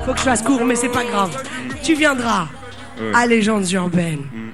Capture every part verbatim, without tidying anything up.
faut que je fasse court, mais c'est pas grave. Tu viendras ouais. à Légendes Urbaines. Mm.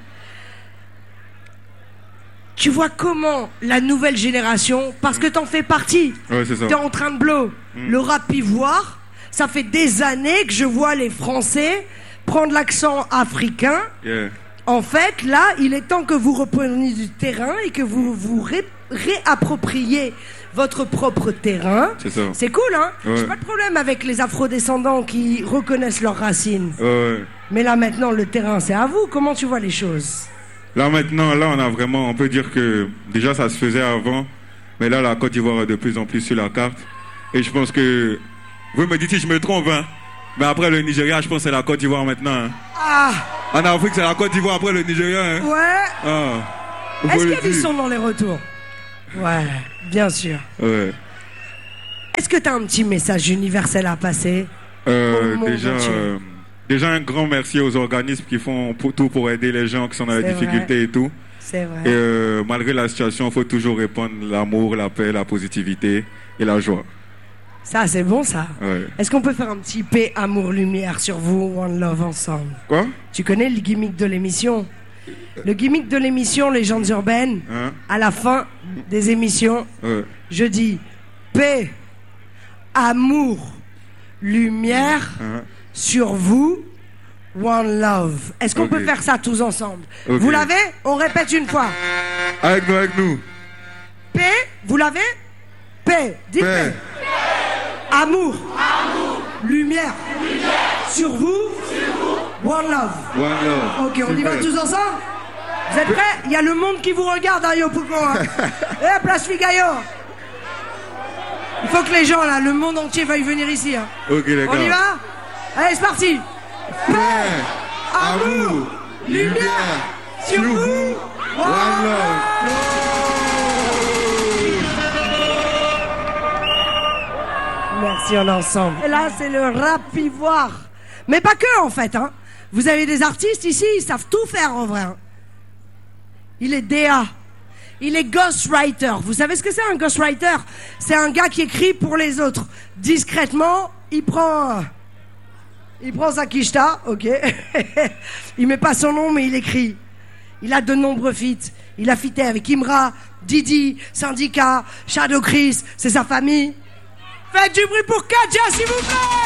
Tu vois comment la nouvelle génération, parce que t'en fais partie, ouais, c'est ça. T'es en train de blow. Mm. Le rap ivoire, ça fait des années que je vois les Français prendre l'accent africain. Yeah. En fait, là, il est temps que vous repreniez du terrain et que vous vous ré- réappropriez votre propre terrain. C'est ça. C'est cool, hein? Ouais. J'ai pas de problème avec les afrodescendants qui reconnaissent leurs racines. Ouais. Mais là, maintenant, le terrain, c'est à vous. Comment tu vois les choses? Là, maintenant, là, on a vraiment... On peut dire que... Déjà, ça se faisait avant. Mais là, la Côte d'Ivoire est de plus en plus sur la carte. Et je pense que... Vous me dites si je me trompe, hein? Mais après le Nigeria, je pense que c'est la Côte d'Ivoire maintenant. Hein. Ah! En Afrique, c'est la Côte d'Ivoire après le Nigeria. Hein. Ouais. Ah. Est-ce qu'il y a du son dans les retours? Ouais, bien sûr. Ouais. Est-ce que tu as un petit message universel à passer? euh, Déjà, euh, déjà, un grand merci aux organismes qui font pour, tout pour aider les gens qui sont dans les difficultés et tout. C'est vrai. Et euh, malgré la situation, il faut toujours répandre l'amour, la paix, la positivité et la joie. Ça, c'est bon, ça. Ouais. Est-ce qu'on peut faire un petit paix, amour, lumière sur vous, One Love ensemble? Quoi? Tu connais le gimmick de l'émission? Le gimmick de l'émission Légendes Urbaines, hein? À la fin des émissions, ouais. je dis paix, amour, lumière hein? sur vous, One Love. Est-ce qu'on okay. peut faire ça tous ensemble? Okay. Vous l'avez? On répète une fois. Avec nous, avec nous. Paix, vous l'avez? Paix, dites paix. paix. Amour. Amour, lumière, lumière, sur vous, sur vous, One Love. One Love. Ok, on y va tous ensemble? Vous êtes prêts? Il y a le monde qui vous regarde, hein, Yopouko. Hein. Eh, Place Figayo. Il faut que les gens, là, le monde entier veuille venir ici. Hein. Ok, d'accord. On y va? Allez, c'est parti. Paix, amour, lumière, sur vous, One Love. Merci, on est ensemble. Et là, c'est le rap ivoire. Mais pas que, en fait. Hein. Vous avez des artistes ici, ils savent tout faire, en vrai. Hein. Il est D A. Il est ghostwriter. Vous savez ce que c'est, un ghostwriter? C'est un gars qui écrit pour les autres. Discrètement, il prend... Il prend sa quicheta, ok. Il met pas son nom, mais il écrit. Il a de nombreux feats. Il a featé avec Imra, Didi, Syndicat, Shadow Chris, c'est sa famille. Faites du bruit pour Kadja, s'il vous plaît!